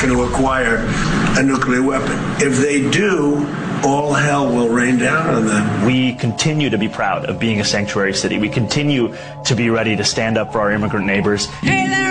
going to acquire a nuclear weapon. If they do, all hell will rain down on them. We continue to be proud of being a sanctuary city. We continue to be ready to stand up for our immigrant neighbors.